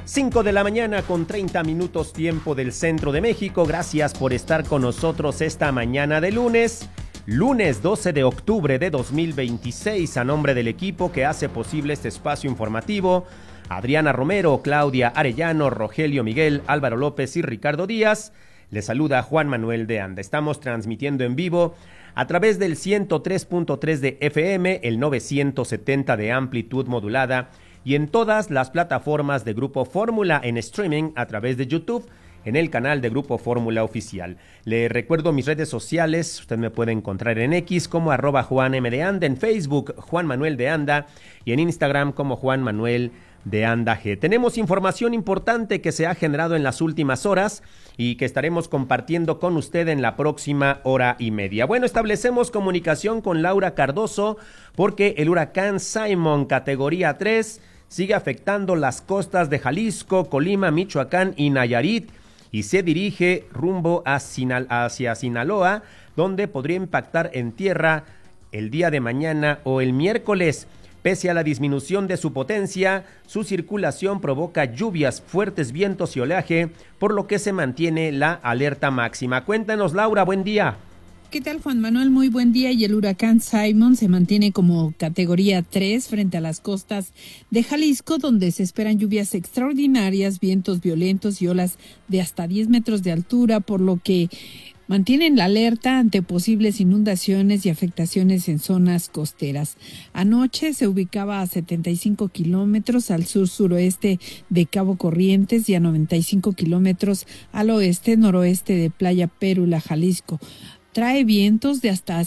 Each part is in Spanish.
5 de la mañana con 30 minutos tiempo del centro de México. Gracias por estar con nosotros esta mañana de lunes 12 de octubre de 2026. A nombre del equipo que hace posible este espacio informativo, Adriana Romero, Claudia Arellano, Rogelio Miguel, Álvaro López y Ricardo Díaz, les saluda Juan Manuel de Anda. Estamos transmitiendo en vivo a través del 103.3 de FM, el 970 de amplitud modulada y en todas las plataformas de Grupo Fórmula en streaming a través de YouTube, en el canal de Grupo Fórmula Oficial. Le recuerdo mis redes sociales, usted me puede encontrar en X como @JuanM de Anda, en Facebook Juan Manuel de Anda y en Instagram como Juan Manuel de Anda G. Tenemos información importante que se ha generado en las últimas horas y que estaremos compartiendo con usted en la próxima hora y media. Bueno, establecemos comunicación con Laura Cardoso porque el huracán Simon categoría 3 sigue afectando las costas de Jalisco, Colima, Michoacán y Nayarit y se dirige rumbo hacia Sinaloa, donde podría impactar en tierra el día de mañana o el miércoles. Pese a la disminución de su potencia, su circulación provoca lluvias, fuertes vientos y oleaje, por lo que se mantiene la alerta máxima. Cuéntanos, Laura, buen día. ¿Qué tal, Juan Manuel? Muy buen día. Y el huracán Simon se mantiene como categoría 3 frente a las costas de Jalisco, donde se esperan lluvias extraordinarias, vientos violentos y olas de hasta 10 metros de altura, por lo que mantienen la alerta ante posibles inundaciones y afectaciones en zonas costeras. Anoche se ubicaba a 75 kilómetros al sur-suroeste de Cabo Corrientes y a 95 kilómetros al oeste-noroeste de Playa Pérula, Jalisco. Trae vientos de hasta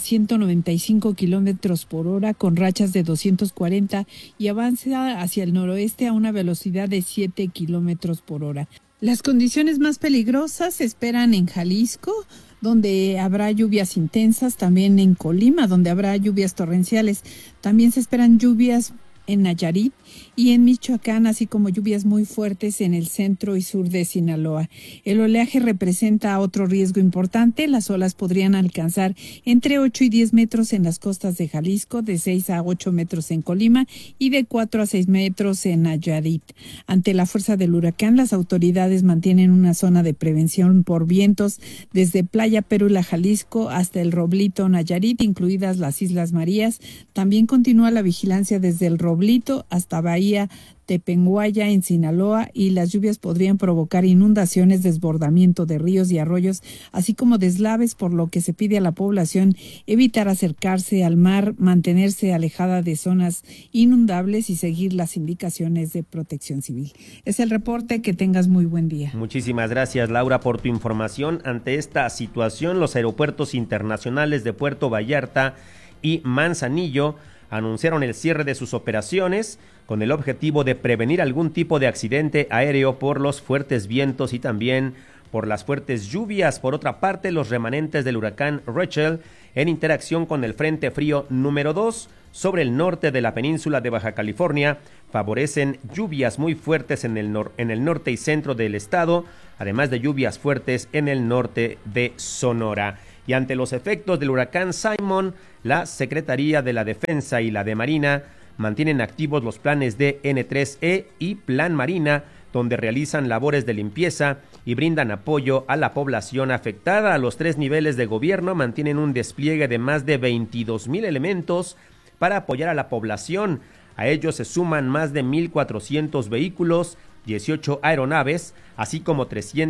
195 kilómetros por hora con rachas de 240 y avanza hacia el noroeste a una velocidad de 7 kilómetros por hora. Las condiciones más peligrosas se esperan en Jalisco, donde habrá lluvias intensas, también en Colima, donde habrá lluvias torrenciales. También se esperan lluvias en Nayarit y en Michoacán, así como lluvias muy fuertes en el centro y sur de Sinaloa. El oleaje representa otro riesgo importante. Las olas podrían alcanzar entre 8 y 10 metros en las costas de Jalisco, de 6 a 8 metros en Colima y de 4 a 6 metros en Nayarit. Ante la fuerza del huracán, las autoridades mantienen una zona de prevención por vientos desde Playa Pérula, Jalisco, hasta el Roblito, Nayarit, incluidas las Islas Marías. También continúa la vigilancia desde el Roblito hasta Bahía Tepenguaya en Sinaloa, y las lluvias podrían provocar inundaciones, desbordamiento de ríos y arroyos, así como deslaves, por lo que se pide a la población evitar acercarse al mar, mantenerse alejada de zonas inundables y seguir las indicaciones de Protección Civil. Es el reporte, que tengas muy buen día. Muchísimas gracias, Laura, por tu información. Ante esta situación, los aeropuertos internacionales de Puerto Vallarta y Manzanillo anunciaron el cierre de sus operaciones con el objetivo de prevenir algún tipo de accidente aéreo por los fuertes vientos y también por las fuertes lluvias. Por otra parte, los remanentes del huracán Rachel, en interacción con el Frente Frío número 2 sobre el norte de la península de Baja California, favorecen lluvias muy fuertes en el norte y centro del estado, además de lluvias fuertes en el norte de Sonora. Y ante los efectos del huracán Simon, la Secretaría de la Defensa y la de Marina mantienen activos los planes de N3E y Plan Marina, donde realizan labores de limpieza y brindan apoyo a la población afectada. Los 3 niveles de gobierno mantienen un despliegue de más de 22,000 elementos para apoyar a la población. A ellos se suman más de 1,400 vehículos, 18 aeronaves, así como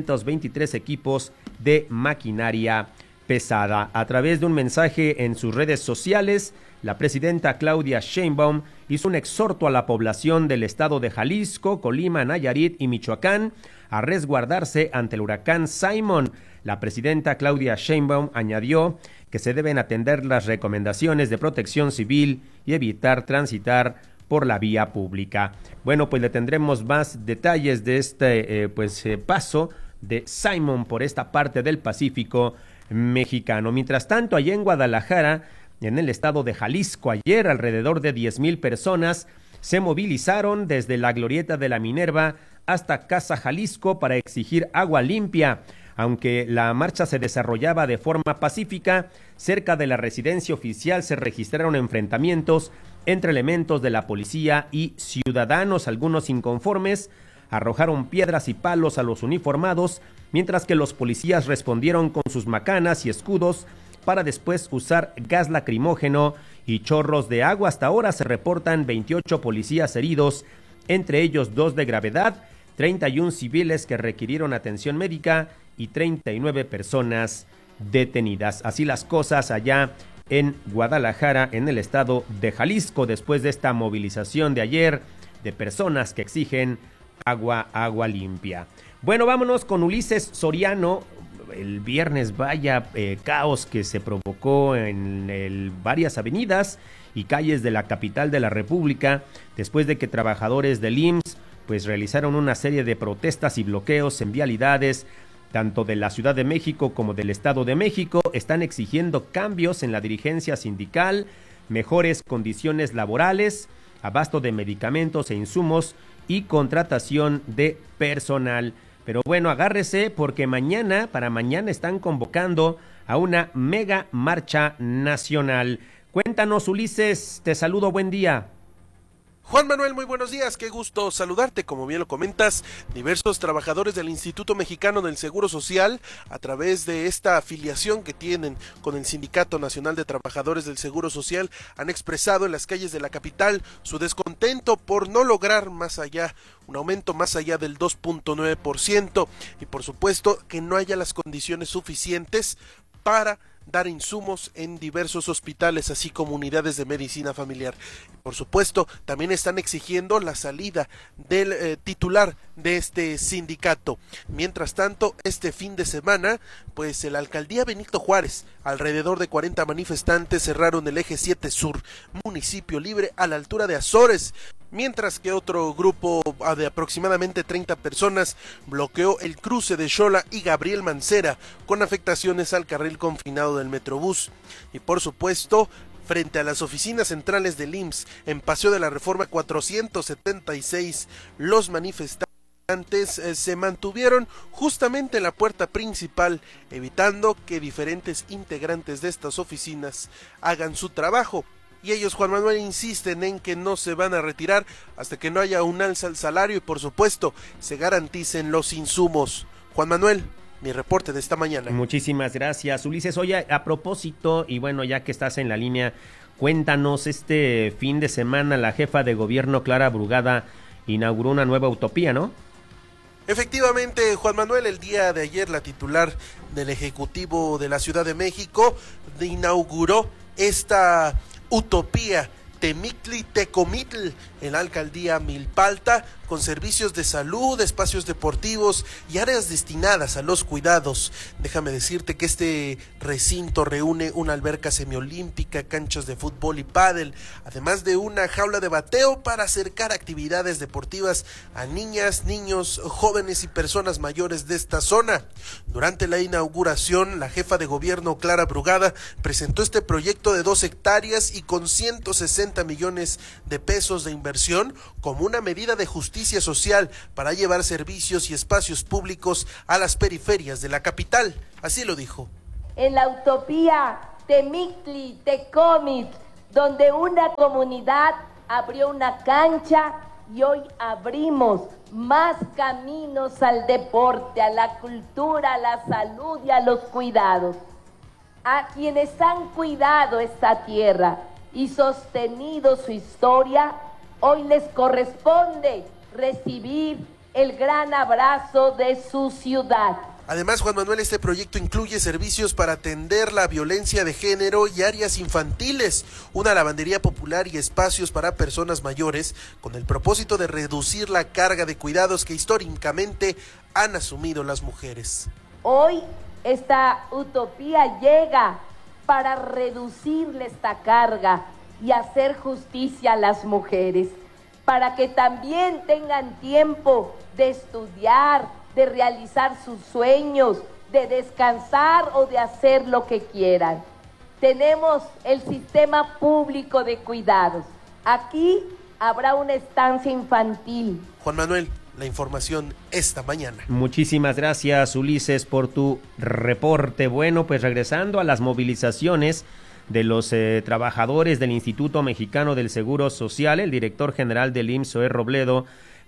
323 equipos de maquinaria pesada. A través de un mensaje en sus redes sociales, la presidenta Claudia Sheinbaum hizo un exhorto a la población del estado de Jalisco, Colima, Nayarit y Michoacán a resguardarse ante el huracán Simon. La presidenta Claudia Sheinbaum añadió que se deben atender las recomendaciones de Protección Civil y evitar transitar por la vía pública. Bueno, pues le tendremos más detalles de este paso de Simon por esta parte del Pacífico mexicano. Mientras tanto, allá en Guadalajara, en el estado de Jalisco, ayer alrededor de 10,000 personas se movilizaron desde la Glorieta de la Minerva hasta Casa Jalisco para exigir agua limpia. Aunque la marcha se desarrollaba de forma pacífica, cerca de la residencia oficial se registraron enfrentamientos entre elementos de la policía y ciudadanos. Algunos inconformes arrojaron piedras y palos a los uniformados, mientras que los policías respondieron con sus macanas y escudos para después usar gas lacrimógeno y chorros de agua. Hasta ahora se reportan 28 policías heridos, entre ellos 2 de gravedad, 31 civiles que requirieron atención médica y 39 personas detenidas. Así las cosas allá en Guadalajara, en el estado de Jalisco, después de esta movilización de ayer de personas que exigen agua limpia. Bueno, vámonos con Ulises Soriano. El viernes, vaya caos que se provocó en varias avenidas y calles de la capital de la República, después de que trabajadores del IMSS pues realizaron una serie de protestas y bloqueos en vialidades, tanto de la Ciudad de México como del Estado de México. Están exigiendo cambios en la dirigencia sindical, mejores condiciones laborales, abasto de medicamentos e insumos y contratación de personal. Pero bueno, agárrese porque para mañana están convocando a una mega marcha nacional. Cuéntanos, Ulises, te saludo, buen día. Juan Manuel, muy buenos días, qué gusto saludarte. Como bien lo comentas, diversos trabajadores del Instituto Mexicano del Seguro Social, a través de esta afiliación que tienen con el Sindicato Nacional de Trabajadores del Seguro Social, han expresado en las calles de la capital su descontento por no lograr un aumento más allá del 2.9%, y por supuesto que no haya las condiciones suficientes para dar insumos en diversos hospitales, así como unidades de medicina familiar. Por supuesto, también están exigiendo la salida del titular de este sindicato. Mientras tanto, este fin de semana, pues en la alcaldía Benito Juárez, alrededor de 40 manifestantes cerraron el eje 7 Sur, municipio libre a la altura de Azores, mientras que otro grupo de aproximadamente 30 personas bloqueó el cruce de Xola y Gabriel Mancera, con afectaciones al carril confinado del Metrobús. Y por supuesto, frente a las oficinas centrales del IMSS, en Paseo de la Reforma 476, los manifestantes se mantuvieron justamente en la puerta principal, evitando que diferentes integrantes de estas oficinas hagan su trabajo. Y ellos, Juan Manuel, insisten en que no se van a retirar hasta que no haya un alza al salario y, por supuesto, se garanticen los insumos. Juan Manuel, mi reporte de esta mañana. Muchísimas gracias, Ulises. Oye, a propósito, y bueno, ya que estás en la línea, cuéntanos, este fin de semana la jefa de gobierno, Clara Brugada, inauguró una nueva utopía, ¿no? Efectivamente, Juan Manuel, el día de ayer la titular del Ejecutivo de la Ciudad de México inauguró esta utopía Temictli-Tecomitl en la alcaldía Milpalta, con servicios de salud, espacios deportivos y áreas destinadas a los cuidados. Déjame decirte que este recinto reúne una alberca semiolímpica, canchas de fútbol y pádel, además de una jaula de bateo para acercar actividades deportivas a niñas, niños, jóvenes y personas mayores de esta zona. Durante la inauguración, la jefa de gobierno, Clara Brugada, presentó este proyecto de 2 hectáreas y con 160 millones de pesos de inversión como una medida de justicia social para llevar servicios y espacios públicos a las periferias de la capital. Así lo dijo. En la utopía Temictli-Tecomitl, donde una comunidad abrió una cancha y hoy abrimos más caminos al deporte, a la cultura, a la salud y a los cuidados. A quienes han cuidado esta tierra y sostenido su historia, hoy les corresponde recibir el gran abrazo de su ciudad. Además, Juan Manuel, este proyecto incluye servicios para atender la violencia de género y áreas infantiles, una lavandería popular y espacios para personas mayores, con el propósito de reducir la carga de cuidados que históricamente han asumido las mujeres. Hoy esta utopía llega para reducirle esta carga y hacer justicia a las mujeres, para que también tengan tiempo de estudiar, de realizar sus sueños, de descansar o de hacer lo que quieran. Tenemos el sistema público de cuidados. Aquí habrá una estancia infantil. Juan Manuel, la información esta mañana. Muchísimas gracias, Ulises, por tu reporte. Bueno, pues regresando a las movilizaciones de los trabajadores del Instituto Mexicano del Seguro Social, el director general del IMSS, Zoé Robledo,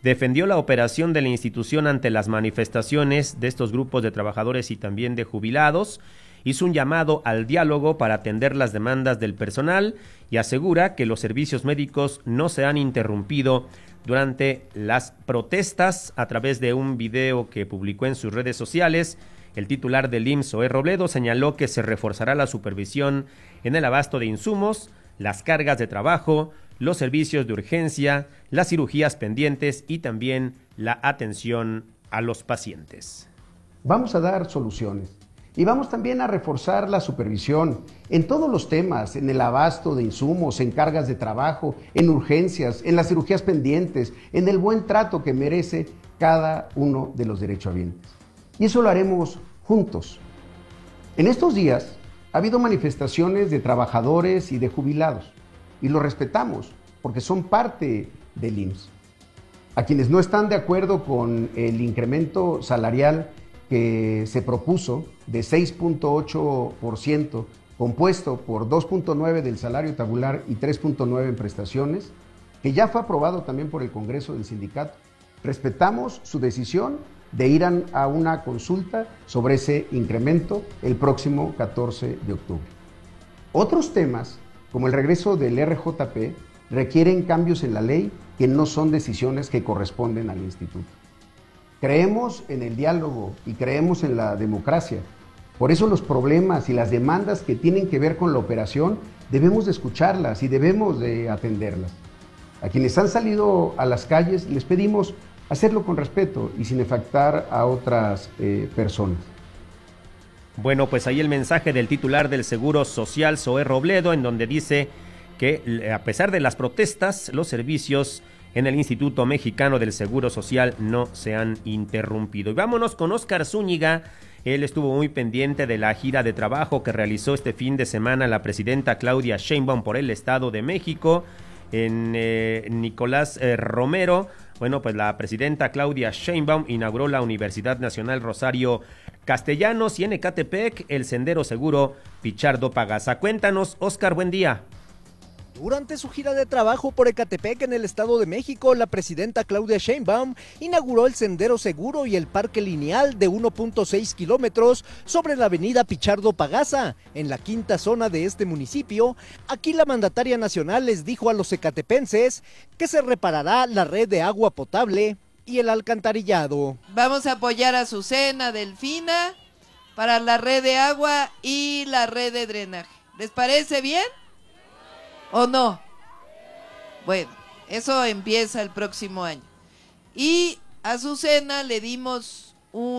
defendió la operación de la institución ante las manifestaciones de estos grupos de trabajadores y también de jubilados. Hizo un llamado al diálogo para atender las demandas del personal y asegura que los servicios médicos no se han interrumpido durante las protestas. A través de un video que publicó en sus redes sociales, el titular del IMSS, Zoé Robledo, señaló que se reforzará la supervisión en el abasto de insumos, las cargas de trabajo, los servicios de urgencia, las cirugías pendientes y también la atención a los pacientes. Vamos a dar soluciones y vamos también a reforzar la supervisión en todos los temas, en el abasto de insumos, en cargas de trabajo, en urgencias, en las cirugías pendientes, en el buen trato que merece cada uno de los derechohabientes. Y eso lo haremos juntos. En estos días ha habido manifestaciones de trabajadores y de jubilados, y lo respetamos porque son parte del IMSS. A quienes no están de acuerdo con el incremento salarial que se propuso de 6.8%, compuesto por 2.9% del salario tabular y 3.9% en prestaciones, que ya fue aprobado también por el Congreso del sindicato. Respetamos su decisión de ir a una consulta sobre ese incremento el próximo 14 de octubre. Otros temas, como el regreso del RJP, requieren cambios en la ley que no son decisiones que corresponden al instituto. Creemos en el diálogo y creemos en la democracia. Por eso los problemas y las demandas que tienen que ver con la operación debemos de escucharlas y debemos de atenderlas. A quienes han salido a las calles les pedimos hacerlo con respeto y sin afectar a otras personas. Bueno, pues ahí el mensaje del titular del Seguro Social, Zoé Robledo, en donde dice que a pesar de las protestas, los servicios en el Instituto Mexicano del Seguro Social no se han interrumpido. Y vámonos con Óscar Zúñiga. Él estuvo muy pendiente de la gira de trabajo que realizó este fin de semana la presidenta Claudia Sheinbaum por el Estado de México en Nicolás Romero. Bueno, pues la presidenta Claudia Sheinbaum inauguró la Universidad Nacional Rosario Castellanos y en Ecatepec el Sendero Seguro Pichardo Pagasa. Cuéntanos, Óscar, buen día. Durante su gira de trabajo por Ecatepec en el Estado de México, la presidenta Claudia Sheinbaum inauguró el Sendero Seguro y el Parque Lineal de 1.6 kilómetros sobre la avenida Pichardo Pagasa, en la quinta zona de este municipio. Aquí la mandataria nacional les dijo a los ecatepenses que se reparará la red de agua potable y el alcantarillado. Vamos a apoyar a Azucena, Delfina, para la red de agua y la red de drenaje. ¿Les parece bien? ¿O no? Bueno, eso empieza el próximo año. Y a Azucena le dimos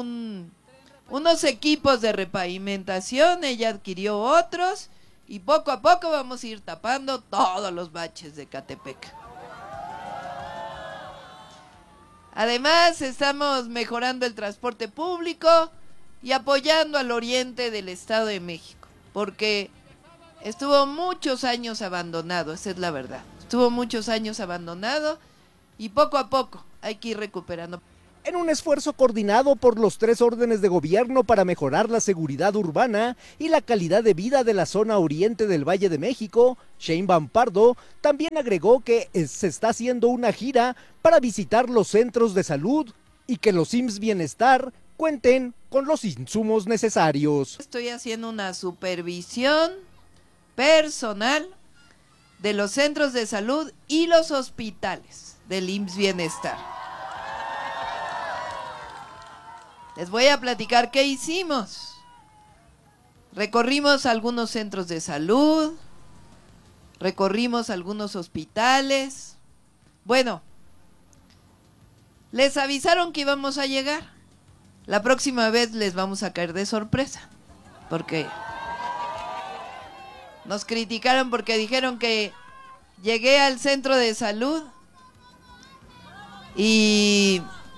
unos equipos de repavimentación, ella adquirió otros y poco a poco vamos a ir tapando todos los baches de Ecatepec. Además, estamos mejorando el transporte público y apoyando al oriente del Estado de México, porque estuvo muchos años abandonado, esa es la verdad. Estuvo muchos años abandonado y poco a poco hay que ir recuperando. En un esfuerzo coordinado por los 3 órdenes de gobierno para mejorar la seguridad urbana y la calidad de vida de la zona oriente del Valle de México, Sheinbaum Pardo también agregó que se está haciendo una gira para visitar los centros de salud y que los IMSS Bienestar cuenten con los insumos necesarios. Estoy haciendo una supervisión personal de los centros de salud y los hospitales del IMSS Bienestar. Les voy a platicar qué hicimos. Recorrimos algunos centros de salud, recorrimos algunos hospitales. Bueno, les avisaron que íbamos a llegar. La próxima vez les vamos a caer de sorpresa, porque nos criticaron porque dijeron que llegué al centro de salud y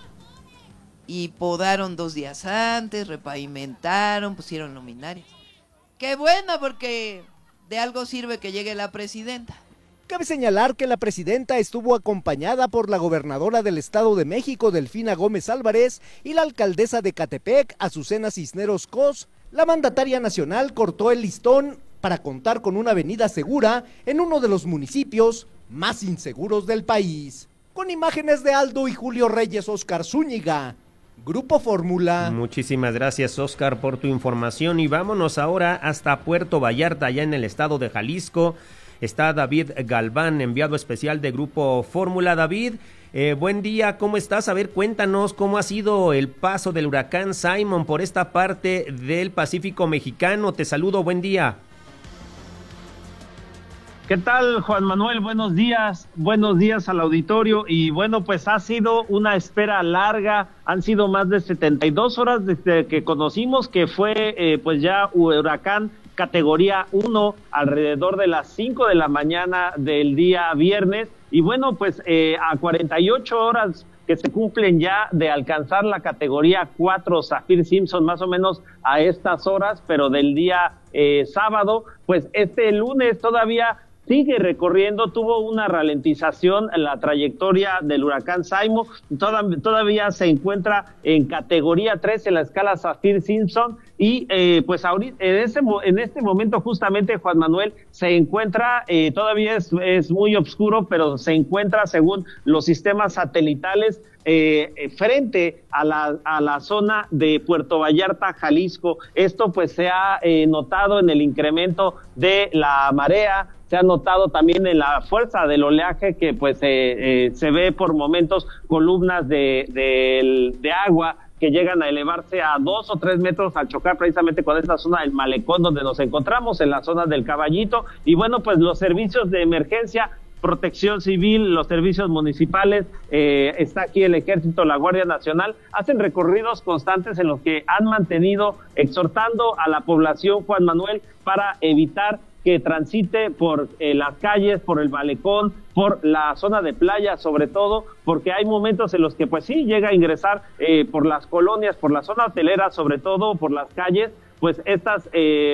podaron 2 días antes, repavimentaron, pusieron luminarias. Qué bueno, porque de algo sirve que llegue la presidenta. Cabe señalar que la presidenta estuvo acompañada por la gobernadora del Estado de México, Delfina Gómez Álvarez, y la alcaldesa de Ecatepec, Azucena Cisneros Cos. La mandataria nacional cortó el listón para contar con una avenida segura en uno de los municipios más inseguros del país. Con imágenes de Aldo y Julio Reyes, Oscar Zúñiga, Grupo Fórmula. Muchísimas gracias, Oscar, por tu información. Y vámonos ahora hasta Puerto Vallarta, allá en el estado de Jalisco. Está David Galván, enviado especial de Grupo Fórmula. David, buen día, ¿cómo estás? A ver, cuéntanos cómo ha sido el paso del huracán Simon por esta parte del Pacífico mexicano. Te saludo, buen día. ¿Qué tal, Juan Manuel? Buenos días al auditorio. Y bueno, pues ha sido una espera larga, han sido más de 72 horas desde que conocimos que fue pues ya huracán categoría 1 alrededor de las 5 de la mañana del día viernes. Y bueno, pues a 48 horas que se cumplen ya de alcanzar la categoría 4 Saffir-Simpson, más o menos a estas horas, pero del día sábado, pues este lunes todavía sigue recorriendo, tuvo una ralentización en la trayectoria del huracán Simon, todavía se encuentra en categoría 3 en la escala Saffir-Simpson y pues ahorita, en este momento justamente, Juan Manuel, se encuentra, todavía es muy oscuro, pero se encuentra según los sistemas satelitales frente a la zona de Puerto Vallarta, Jalisco. Esto pues se ha notado en el incremento de la marea, se ha notado también en la fuerza del oleaje que pues se ve por momentos columnas de agua que llegan a elevarse a 2 o 3 metros al chocar precisamente con esta zona del malecón donde nos encontramos, en la zona del Caballito. Y bueno, pues los servicios de emergencia, Protección Civil, los servicios municipales, está aquí el Ejército, la Guardia Nacional, hacen recorridos constantes en los que han mantenido exhortando a la población, Juan Manuel, para evitar que transite por las calles, por el malecón, por la zona de playa, sobre todo, porque hay momentos en los que pues sí llega a ingresar por las colonias, por la zona hotelera, sobre todo por las calles, pues estas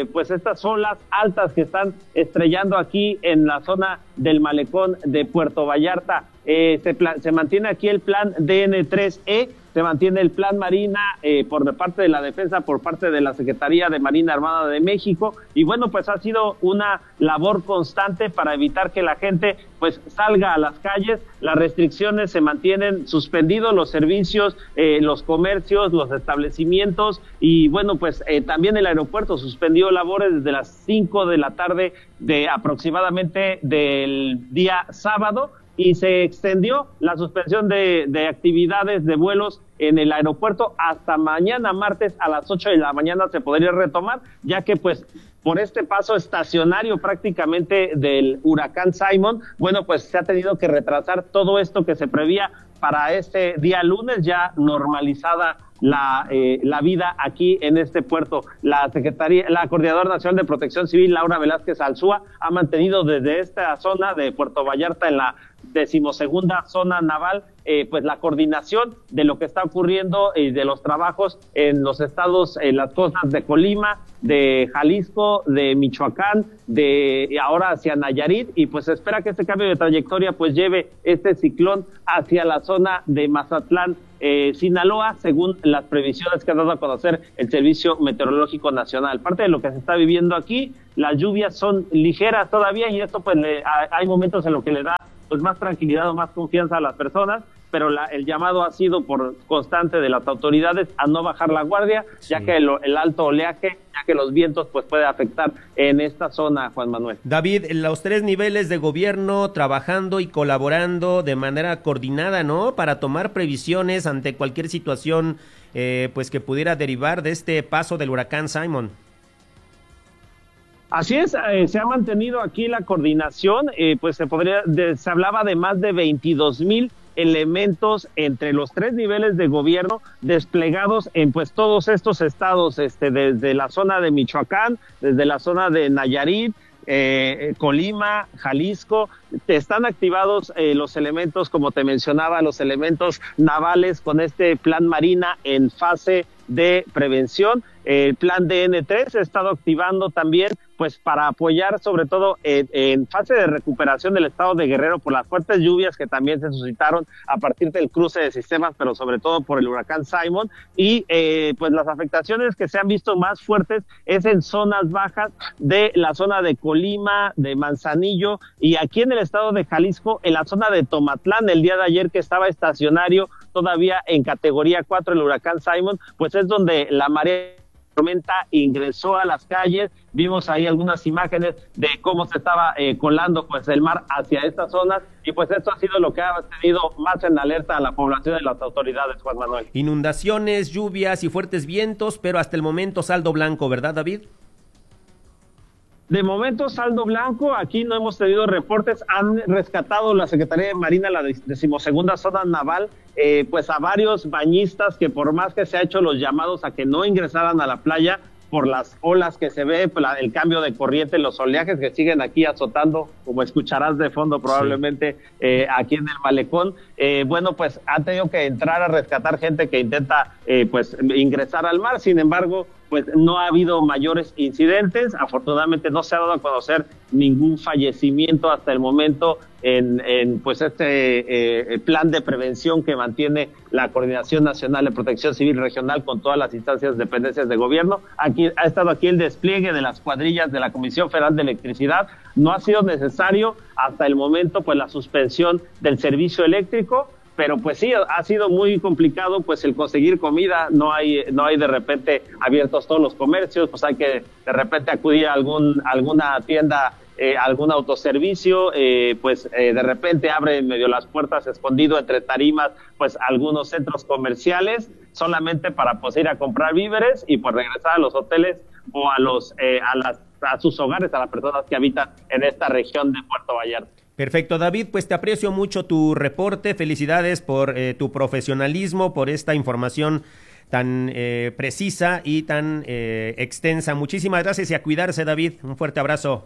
olas altas que están estrellando aquí en la zona del malecón de Puerto Vallarta. Se mantiene aquí el plan DN3E, se mantiene el plan Marina por parte de la Defensa, por parte de la Secretaría de Marina Armada de México, y bueno, pues ha sido una labor constante para evitar que la gente pues salga a las calles. Las restricciones se mantienen suspendidos, los servicios, los comercios, los establecimientos, y bueno, pues también el aeropuerto suspendió labores desde las 5 de la tarde de aproximadamente del día sábado, y se extendió la suspensión de actividades de vuelos en el aeropuerto hasta mañana martes a las 8 de la mañana se podría retomar, ya que pues por este paso estacionario prácticamente del huracán Simon, bueno, pues se ha tenido que retrasar todo esto que se prevía para este día lunes, ya normalizada la vida aquí en este puerto. La Coordinadora Nacional de Protección Civil, Laura Velázquez Alzúa, ha mantenido desde esta zona de Puerto Vallarta, en la 12ª zona naval, pues la coordinación de lo que está ocurriendo y de los trabajos en los estados, en las costas de Colima, de Jalisco, de Michoacán, de ahora hacia Nayarit, y pues se espera que este cambio de trayectoria pues lleve este ciclón hacia la zona de Mazatlán, Sinaloa, según las previsiones que ha dado a conocer el Servicio Meteorológico Nacional. Parte de lo que se está viviendo aquí, las lluvias son ligeras todavía, y esto pues hay momentos en los que le da pues más tranquilidad o más confianza a las personas, pero el llamado ha sido por constante de las autoridades a no bajar la guardia, sí, ya que el alto oleaje, ya que los vientos pues puede afectar en esta zona, Juan Manuel. David, los 3 niveles de gobierno trabajando y colaborando de manera coordinada, ¿no?, para tomar previsiones ante cualquier situación pues que pudiera derivar de este paso del huracán Simon. Así es, se ha mantenido aquí la coordinación, pues se hablaba de más de 22,000 elementos entre los 3 niveles de gobierno desplegados en pues todos estos estados, desde la zona de Michoacán, desde la zona de Nayarit, Colima, Jalisco. Están activados los elementos, como te mencionaba, los elementos navales con este plan Marina en fase de prevención. El plan DN3 se ha estado activando también pues para apoyar sobre todo en fase de recuperación del estado de Guerrero por las fuertes lluvias que también se suscitaron a partir del cruce de sistemas, pero sobre todo por el huracán Simon, y pues las afectaciones que se han visto más fuertes es en zonas bajas de la zona de Colima, de Manzanillo, y aquí en el estado de Jalisco, en la zona de Tomatlán, el día de ayer que estaba estacionario todavía en categoría 4 el huracán Simon, pues es donde la marea tormenta ingresó a las calles. Vimos ahí algunas imágenes de cómo se estaba colando pues el mar hacia estas zonas, y pues esto ha sido lo que ha tenido más en alerta a la población y las autoridades, Juan Manuel. Inundaciones, lluvias y fuertes vientos, pero hasta el momento saldo blanco, ¿verdad, David? De momento, saldo blanco, aquí no hemos tenido reportes. Han rescatado la Secretaría de Marina, la 12ª Zona Naval, pues a varios bañistas que por más que se ha hecho los llamados a que no ingresaran a la playa por las olas que se ve, el cambio de corriente, los oleajes que siguen aquí azotando, como escucharás de fondo probablemente aquí en el malecón, bueno, pues han tenido que entrar a rescatar gente que intenta pues ingresar al mar. Sin embargo, pues no ha habido mayores incidentes. Afortunadamente no se ha dado a conocer ningún fallecimiento hasta el momento en pues este plan de prevención que mantiene la Coordinación Nacional de Protección Civil Regional con todas las instancias, dependencias de gobierno. Aquí ha estado aquí el despliegue de las cuadrillas de la Comisión Federal de Electricidad. No ha sido necesario hasta el momento pues la suspensión del servicio eléctrico, pero pues sí, ha sido muy complicado pues el conseguir comida. No hay de repente abiertos todos los comercios, pues hay que de repente acudir a alguna tienda, algún autoservicio, de repente abre medio las puertas escondido entre tarimas pues algunos centros comerciales, solamente para pues ir a comprar víveres y pues regresar a los hoteles o a sus hogares, a las personas que habitan en esta región de Puerto Vallarta. Perfecto, David, pues te aprecio mucho tu reporte, felicidades por tu profesionalismo, por esta información tan precisa y tan extensa. Muchísimas gracias y a cuidarse, David. Un fuerte abrazo.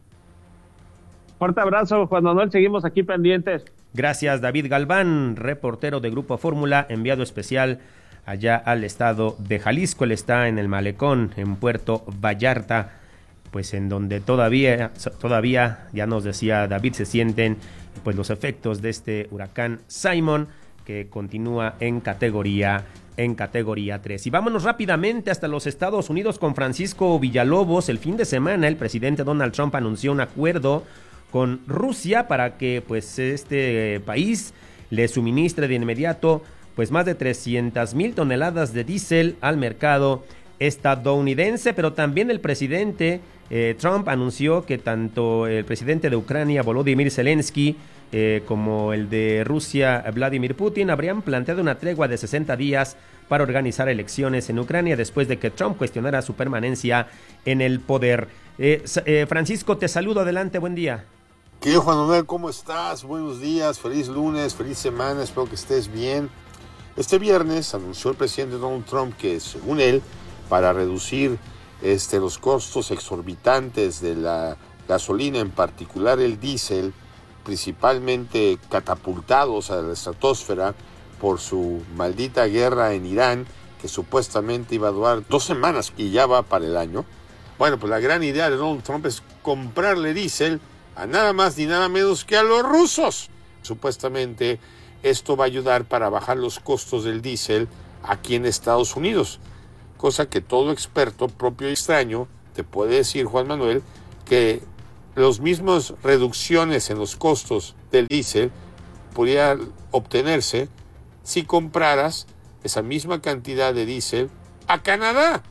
Fuerte abrazo, Juan Manuel, seguimos aquí pendientes. Gracias, David Galván, reportero de Grupo Fórmula, enviado especial allá al estado de Jalisco. Él está en el malecón, en Puerto Vallarta, pues en donde todavía, ya nos decía David, se sienten pues los efectos de este huracán Simon, que continúa en categoría 3. Y vámonos rápidamente hasta los Estados Unidos con Francisco Villalobos. El fin de semana el presidente Donald Trump anunció un acuerdo con Rusia para que pues este país le suministre de inmediato pues más de 300,000 toneladas de diésel al mercado estadounidense. Pero también el presidente Trump anunció que tanto el presidente de Ucrania, Volodymyr Zelensky, como el de Rusia, Vladimir Putin, habrían planteado una tregua de 60 días para organizar elecciones en Ucrania después de que Trump cuestionara su permanencia en el poder. Francisco, te saludo, adelante, buen día. Querido Juan Manuel, ¿cómo estás? Buenos días, feliz lunes, feliz semana, espero que estés bien. Este viernes anunció el presidente Donald Trump que, según él, para reducir los costos exorbitantes de la gasolina, en particular el diésel, principalmente catapultados a la estratosfera por su maldita guerra en Irán, que supuestamente iba a durar 2 semanas y ya va para el año. Bueno, pues la gran idea de Donald Trump es comprarle diésel a nada más ni nada menos que a los rusos. Supuestamente esto va a ayudar para bajar los costos del diésel aquí en Estados Unidos, cosa que todo experto propio y extraño te puede decir, Juan Manuel, que las mismas reducciones en los costos del diésel podrían obtenerse si compraras esa misma cantidad de diésel a Canadá.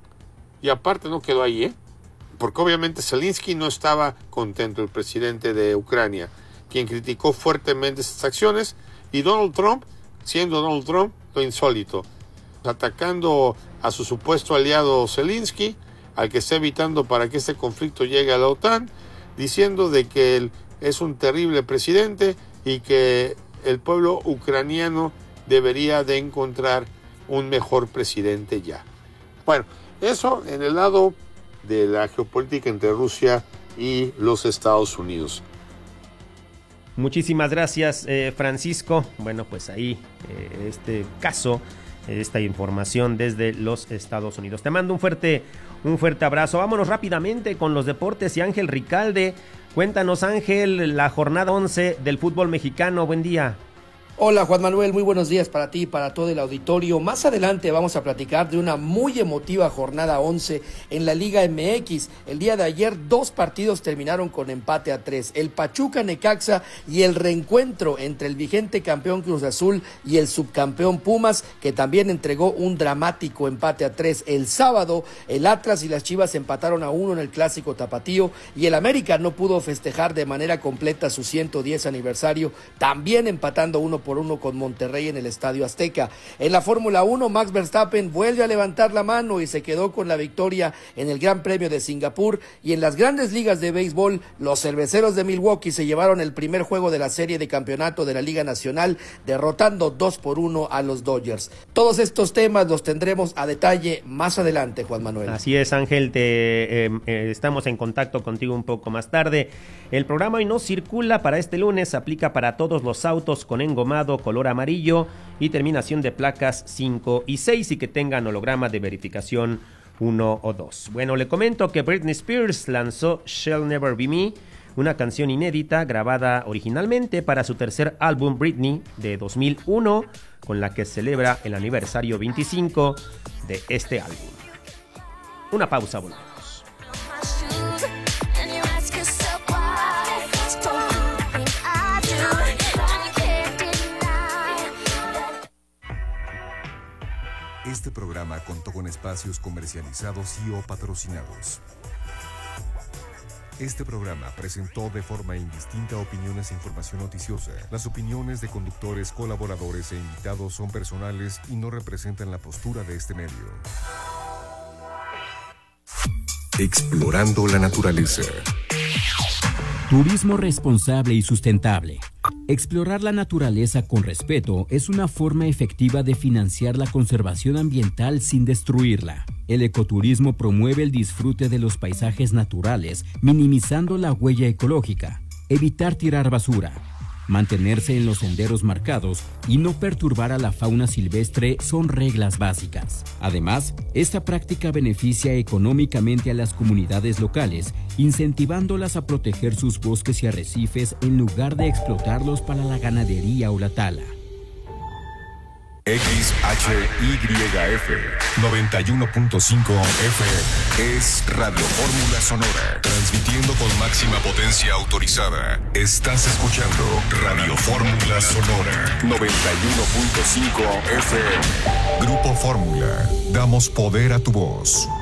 Y aparte no quedó ahí, porque obviamente Zelensky no estaba contento, el presidente de Ucrania, quien criticó fuertemente estas acciones, y Donald Trump, siendo Donald Trump, lo insólito, atacando a su supuesto aliado Zelensky, al que está evitando para que este conflicto llegue a la OTAN, diciendo de que él es un terrible presidente y que el pueblo ucraniano debería de encontrar un mejor presidente ya. Bueno, eso en el lado de la geopolítica entre Rusia y los Estados Unidos. Muchísimas gracias, Francisco. Bueno, pues ahí este caso esta información desde los Estados Unidos. Te mando un fuerte abrazo. Vámonos rápidamente con los deportes y Ángel Ricalde. Cuéntanos, Ángel, la jornada 11 del fútbol mexicano. Buen día. Hola Juan Manuel, muy buenos días para ti y para todo el auditorio. Más adelante vamos a platicar de una muy emotiva jornada 11 en la Liga MX. El día de ayer 2 partidos terminaron con empate a 3. El Pachuca Necaxa y el reencuentro entre el vigente campeón Cruz Azul y el subcampeón Pumas, que también entregó un dramático empate a 3. El sábado el Atlas y las Chivas empataron a 1 en el Clásico Tapatío y el América no pudo festejar de manera completa su 110 aniversario, también empatando 1-1 con Monterrey en el Estadio Azteca. En la Fórmula 1, Max Verstappen vuelve a levantar la mano y se quedó con la victoria en el Gran Premio de Singapur. Y en las grandes ligas de béisbol, los Cerveceros de Milwaukee se llevaron el primer juego de la serie de campeonato de la Liga Nacional, derrotando 2-1 a los Dodgers. Todos estos temas los tendremos a detalle más adelante, Juan Manuel. Así es, Ángel, estamos en contacto contigo un poco más tarde. El programa hoy no circula para este lunes, aplica para todos los autos con engomado color amarillo y terminación de placas 5 y 6 y que tengan holograma de verificación 1 o 2. Bueno, le comento que Britney Spears lanzó Shall Never Be Me, una canción inédita grabada originalmente para su tercer álbum Britney de 2001, con la que celebra el aniversario 25 de este álbum. Una pausa, volvemos. Este programa contó con espacios comercializados y o patrocinados. Este programa presentó de forma indistinta opiniones e información noticiosa. Las opiniones de conductores, colaboradores e invitados son personales y no representan la postura de este medio. Explorando la naturaleza. Turismo responsable y sustentable. Explorar la naturaleza con respeto es una forma efectiva de financiar la conservación ambiental sin destruirla. El ecoturismo promueve el disfrute de los paisajes naturales, minimizando la huella ecológica, evitar tirar basura, mantenerse en los senderos marcados y no perturbar a la fauna silvestre son reglas básicas. Además, esta práctica beneficia económicamente a las comunidades locales, incentivándolas a proteger sus bosques y arrecifes en lugar de explotarlos para la ganadería o la tala. XHYF 91.5 FM es Radio Fórmula Sonora, transmitiendo con máxima potencia autorizada. Estás escuchando Radio Fórmula Sonora 91.5 FM. Grupo Fórmula, damos poder a tu voz.